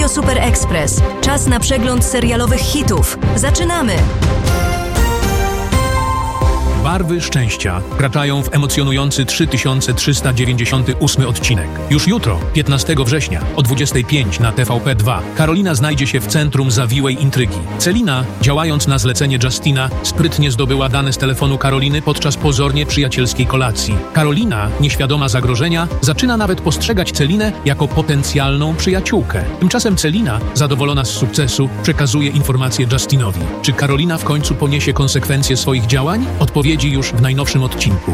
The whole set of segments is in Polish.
Radio Super Express. Czas na przegląd serialowych hitów. Zaczynamy! Barwy szczęścia wkraczają w emocjonujący 3398 odcinek. Już jutro, 15 września o 25 na TVP2, Karolina znajdzie się w centrum zawiłej intrygi. Celina, działając na zlecenie Justina, sprytnie zdobyła dane z telefonu Karoliny podczas pozornie przyjacielskiej kolacji. Karolina, nieświadoma zagrożenia, zaczyna nawet postrzegać Celinę jako potencjalną przyjaciółkę. Tymczasem Celina, zadowolona z sukcesu, przekazuje informację Justinowi. Czy Karolina w końcu poniesie konsekwencje swoich działań? Odpowiedzi już w najnowszym odcinku.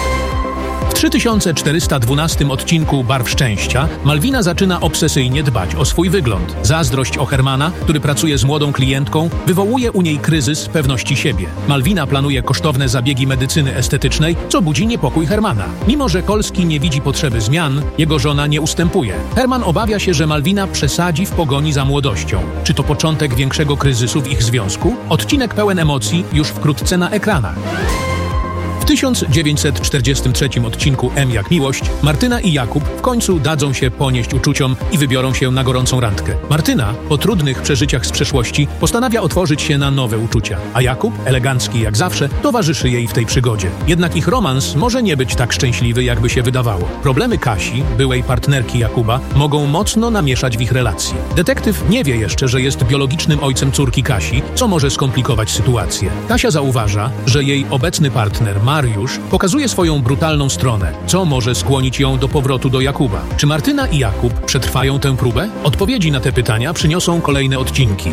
W 3412 odcinku Barw Szczęścia Malwina zaczyna obsesyjnie dbać o swój wygląd. Zazdrość o Hermana, który pracuje z młodą klientką, wywołuje u niej kryzys pewności siebie. Malwina planuje kosztowne zabiegi medycyny estetycznej, co budzi niepokój Hermana. Mimo że Kolski nie widzi potrzeby zmian, jego żona nie ustępuje. Herman obawia się, że Malwina przesadzi w pogoni za młodością. Czy to początek większego kryzysu w ich związku? Odcinek pełen emocji już wkrótce na ekranach. W 1943 odcinku M jak miłość Martyna i Jakub w końcu dadzą się ponieść uczuciom i wybiorą się na gorącą randkę. Martyna, po trudnych przeżyciach z przeszłości, postanawia otworzyć się na nowe uczucia, a Jakub, elegancki jak zawsze, towarzyszy jej w tej przygodzie. Jednak ich romans może nie być tak szczęśliwy, jakby się wydawało. Problemy Kasi, byłej partnerki Jakuba, mogą mocno namieszać w ich relacji. Detektyw nie wie jeszcze, że jest biologicznym ojcem córki Kasi, co może skomplikować sytuację. Kasia zauważa, że jej obecny partner Mariusz pokazuje swoją brutalną stronę, co może skłonić ją do powrotu do Jakuba. Czy Martyna i Jakub przetrwają tę próbę? Odpowiedzi na te pytania przyniosą kolejne odcinki.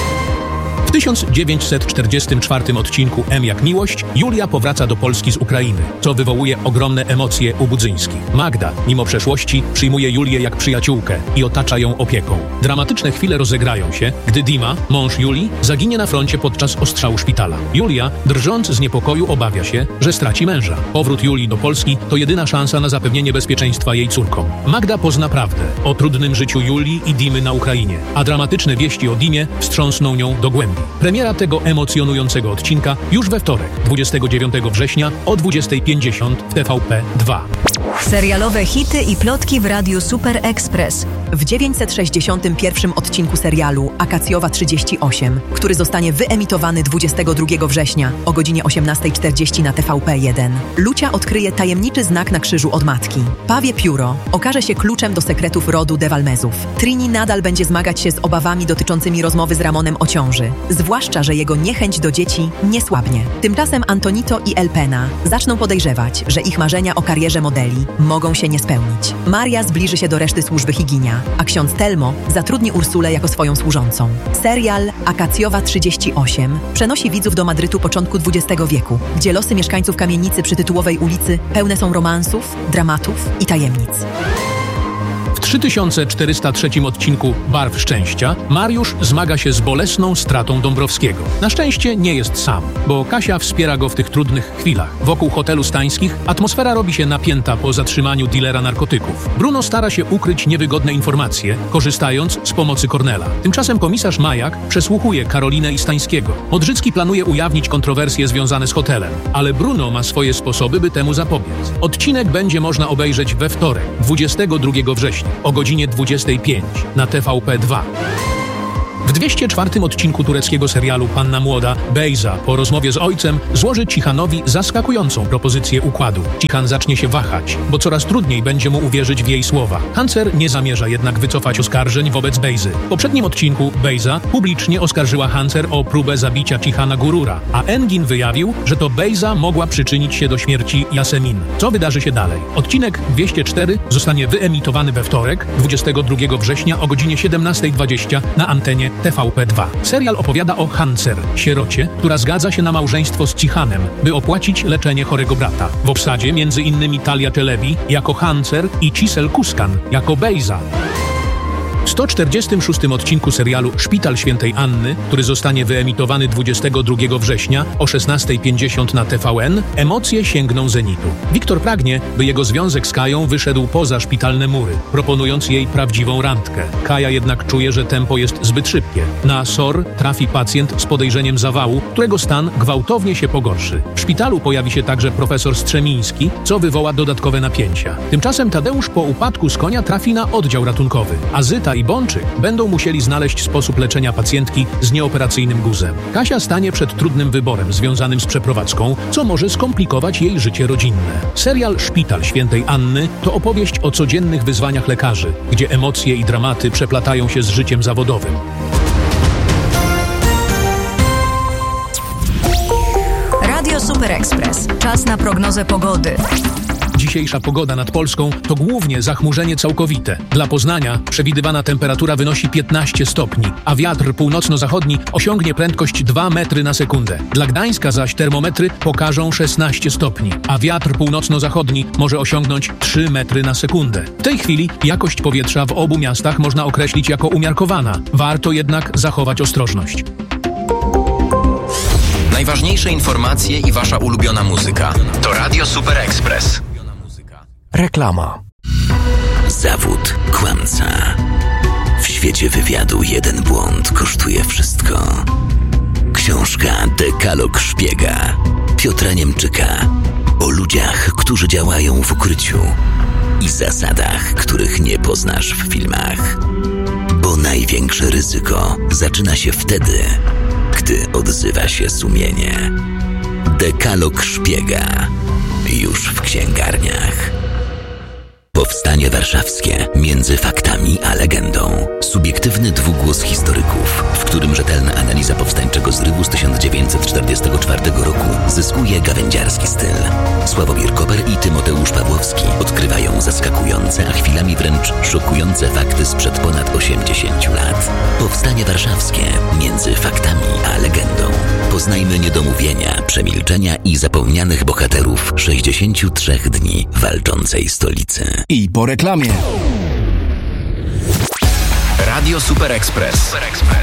W 1944 odcinku M jak miłość Julia powraca do Polski z Ukrainy, co wywołuje ogromne emocje u Budzyńskich. Magda, mimo przeszłości, przyjmuje Julię jak przyjaciółkę i otacza ją opieką. Dramatyczne chwile rozegrają się, gdy Dima, mąż Julii, zaginie na froncie podczas ostrzału szpitala. Julia, drżąc z niepokoju, obawia się, że straci męża. Powrót Julii do Polski to jedyna szansa na zapewnienie bezpieczeństwa jej córkom. Magda pozna prawdę o trudnym życiu Julii i Dimy na Ukrainie, a dramatyczne wieści o Dimie wstrząsną nią do głębi. Premiera tego emocjonującego odcinka już we wtorek, 29 września o 20:50 w TVP2. Serialowe hity i plotki w Radiu Super Express. W 961 odcinku serialu Akacjowa 38, który zostanie wyemitowany 22 września o godzinie 18:40 na TVP1, Lucia odkryje tajemniczy znak na krzyżu od matki. Pawie pióro okaże się kluczem do sekretów rodu de Valmezów. Trini nadal będzie zmagać się z obawami dotyczącymi rozmowy z Ramonem o ciąży, zwłaszcza, że jego niechęć do dzieci nie słabnie. Tymczasem Antonito i Elpena zaczną podejrzewać, że ich marzenia o karierze modeli mogą się nie spełnić. Maria zbliży się do reszty służby Higinia, a ksiądz Telmo zatrudni Ursulę jako swoją służącą. Serial Akacjowa 38 przenosi widzów do Madrytu początku XX wieku, gdzie losy mieszkańców kamienicy przy Tytułowej ulicy pełne są romansów, dramatów i tajemnic. W 3403 odcinku Barw Szczęścia Mariusz zmaga się z bolesną stratą Dąbrowskiego. Na szczęście nie jest sam, bo Kasia wspiera go w tych trudnych chwilach. Wokół hotelu Stańskich atmosfera robi się napięta po zatrzymaniu dilera narkotyków. Bruno stara się ukryć niewygodne informacje, korzystając z pomocy Kornela. Tymczasem komisarz Majak przesłuchuje Karolinę i Stańskiego. Modrzycki planuje ujawnić kontrowersje związane z hotelem, ale Bruno ma swoje sposoby, by temu zapobiec. Odcinek będzie można obejrzeć we wtorek, 22 września. O godzinie 25 na TVP2. W 204 odcinku tureckiego serialu Panna Młoda Bejza po rozmowie z ojcem złoży Cichanowi zaskakującą propozycję układu. Cichan zacznie się wahać, bo coraz trudniej będzie mu uwierzyć w jej słowa. Hancer nie zamierza jednak wycofać oskarżeń wobec Bejzy. W poprzednim odcinku Bejza publicznie oskarżyła Hancer o próbę zabicia Cichana Gurura, a Engin wyjawił, że to Bejza mogła przyczynić się do śmierci Yasemin. Co wydarzy się dalej? Odcinek 204 zostanie wyemitowany we wtorek, 22 września o godzinie 17:20 na antenie TVP2. Serial opowiada o Hancer, sierocie, która zgadza się na małżeństwo z Cichanem, by opłacić leczenie chorego brata. W obsadzie m.in. Talia Czelebi jako Hancer i Cisel Kuskan jako Bejza. W 146 odcinku serialu Szpital Świętej Anny, który zostanie wyemitowany 22 września o 16:50 na TVN, emocje sięgną zenitu. Wiktor pragnie, by jego związek z Kają wyszedł poza szpitalne mury, proponując jej prawdziwą randkę. Kaja jednak czuje, że tempo jest zbyt szybkie. Na SOR trafi pacjent z podejrzeniem zawału, którego stan gwałtownie się pogorszy. W szpitalu pojawi się także profesor Strzemiński, co wywoła dodatkowe napięcia. Tymczasem Tadeusz po upadku z konia trafi na oddział ratunkowy, a Zyta i Bączyk będą musieli znaleźć sposób leczenia pacjentki z nieoperacyjnym guzem. Kasia stanie przed trudnym wyborem związanym z przeprowadzką, co może skomplikować jej życie rodzinne. Serial Szpital Świętej Anny to opowieść o codziennych wyzwaniach lekarzy, gdzie emocje i dramaty przeplatają się z życiem zawodowym. Radio Super Express. Czas na prognozę pogody. Dzisiejsza pogoda nad Polską to głównie zachmurzenie całkowite. Dla Poznania przewidywana temperatura wynosi 15 stopni, a wiatr północno-zachodni osiągnie prędkość 2 metry na sekundę. Dla Gdańska zaś termometry pokażą 16 stopni, a wiatr północno-zachodni może osiągnąć 3 metry na sekundę. W tej chwili jakość powietrza w obu miastach można określić jako umiarkowana. Warto jednak zachować ostrożność. Najważniejsze informacje i wasza ulubiona muzyka. To Radio Super Express. Reklama. Zawód kłamca. W świecie wywiadu jeden błąd kosztuje wszystko. Książka Dekalog Szpiega Piotra Niemczyka o ludziach, którzy działają w ukryciu i zasadach, których nie poznasz w filmach. Bo największe ryzyko zaczyna się wtedy, gdy odzywa się sumienie. Dekalog Szpiega. Już w księgarniach. Powstanie warszawskie między faktami a legendą. Subiektywny dwugłos historyków, w którym rzetelna analiza powstańczego zrywu z 1944 roku zyskuje gawędziarski styl. Sławomir Koper i Tymoteusz Pawłowski odkrywają zaskakujące, a chwilami wręcz szokujące fakty sprzed ponad 80 lat. Powstanie warszawskie między faktami a legendą. Poznajmy niedomówienia, przemilczenia i zapomnianych bohaterów 63 dni walczącej stolicy. I po reklamie. Radio Super Express.